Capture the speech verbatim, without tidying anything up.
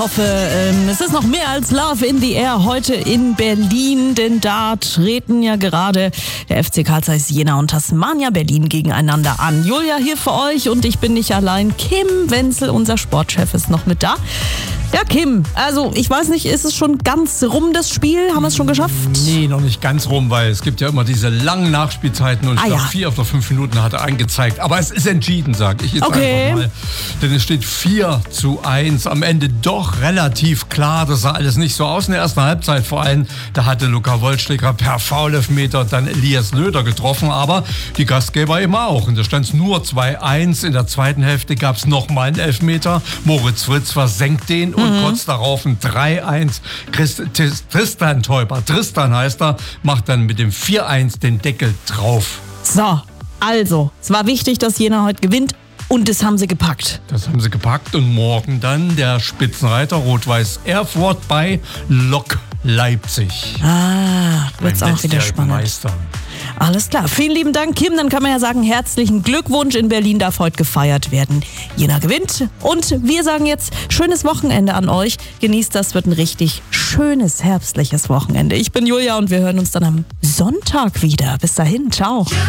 Ich hoffe, ähm, es ist noch mehr als Love in the Air heute in Berlin, denn da treten ja gerade der F C Carl Zeiss Jena und Tasmania Berlin gegeneinander an. Julia hier für euch und ich bin nicht allein. Kim Wenzel, unser Sportchef, ist noch mit da. Ja, Kim, also ich weiß nicht, ist es schon ganz rum, das Spiel? Haben wir es schon geschafft? Nee, noch nicht ganz rum, weil es gibt ja immer diese langen Nachspielzeiten und ich Ah, glaube, ja. vier oder fünf Minuten hat er angezeigt. Aber es ist entschieden, sag ich jetzt Okay. einfach mal. Denn es steht vier zu eins. Am Ende doch relativ klar. Das sah alles nicht so aus in der ersten Halbzeit. Vor allem, da hatte Luca Wollstrecker per Foul-Elfmeter dann Elias Löder getroffen. Aber die Gastgeber eben auch. Und da stand es nur zwei eins. In der zweiten Hälfte gab es nochmal einen Elfmeter. Moritz Fritz versenkt den. Und mhm. kurz darauf ein drei eins. Christ, Tristan Teuber, Tristan heißt er, macht dann mit dem vier eins den Deckel drauf. So, also, es war wichtig, dass Jena heute gewinnt und das haben sie gepackt. Das haben sie gepackt und morgen dann der Spitzenreiter Rot-Weiß Erfurt bei Lok Leipzig. Ah, wird's auch wieder spannend. Meister. Alles klar. Vielen lieben Dank, Kim. Dann kann man ja sagen, herzlichen Glückwunsch. In Berlin darf heute gefeiert werden. Jena gewinnt. Und wir sagen jetzt schönes Wochenende an euch. Genießt das, wird ein richtig schönes herbstliches Wochenende. Ich bin Julia und wir hören uns dann am Sonntag wieder. Bis dahin, ciao.